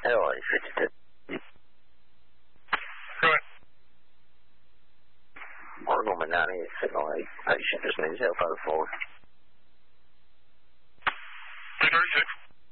LA 52. Go ahead. We're going to 98 signal 8. Patient just needs help out of floor.